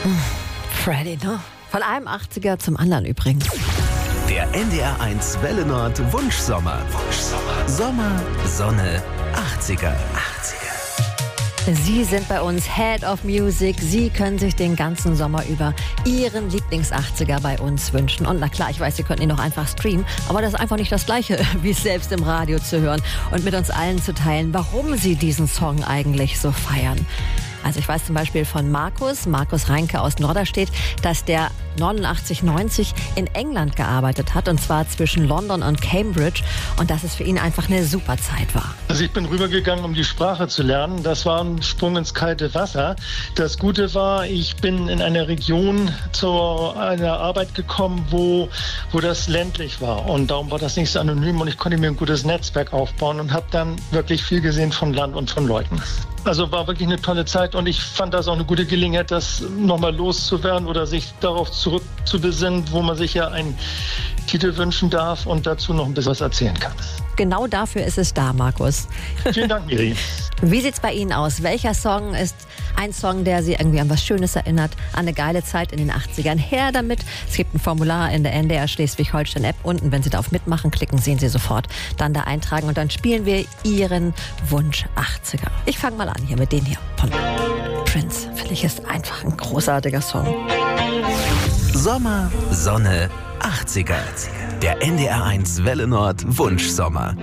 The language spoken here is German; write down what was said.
Freddy, ne? Von einem 80er zum anderen übrigens. Der NDR1 Welle Nord Wunschsommer. Sommer, Sonne, 80er. Sie sind bei uns Head of Music. Sie können sich den ganzen Sommer über Ihren Lieblings-80er bei uns wünschen. Und na klar, ich weiß, Sie könnten ihn auch einfach streamen, aber das ist einfach nicht das Gleiche, wie es selbst im Radio zu hören und mit uns allen zu teilen, warum Sie diesen Song eigentlich so feiern. Also ich weiß zum Beispiel von Markus Reinke aus Norderstedt, dass der 89, 90 in England gearbeitet hat, und zwar zwischen London und Cambridge, und dass es für ihn einfach eine super Zeit war. Also ich bin rübergegangen, um die Sprache zu lernen. Das war ein Sprung ins kalte Wasser. Das Gute war, ich bin in einer Region zu einer Arbeit gekommen, wo das ländlich war, und darum war das nicht so anonym, und ich konnte mir ein gutes Netzwerk aufbauen und habe dann wirklich viel gesehen von Land und von Leuten. Also war wirklich eine tolle Zeit, und ich fand das auch eine gute Gelegenheit, das nochmal loszuwerden oder sich darauf zurückzubesinnen, wo man sich ja einen Titel wünschen darf und dazu noch ein bisschen was erzählen kann. Genau dafür ist es da, Markus. Vielen Dank, Miri. Wie sieht's bei Ihnen aus? Welcher Song ist ein Song, der Sie irgendwie an was Schönes erinnert, an eine geile Zeit in den 80ern? Her damit. Es gibt ein Formular in der NDR Schleswig-Holstein-App. Unten, wenn Sie da auf Mitmachen klicken, sehen Sie sofort. Dann da eintragen, und dann spielen wir Ihren Wunsch 80er. Ich fange mal an hier mit den hier von Prince. Finde ich, ist einfach ein großartiger Song. Sommer, Sonne, 80er. Der NDR1 Welle Nord Wunschsommer.